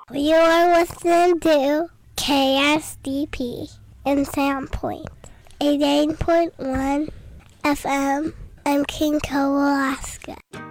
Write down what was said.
You are listening to KSDP in Sandpoint, 88.1 FM in King Alaska.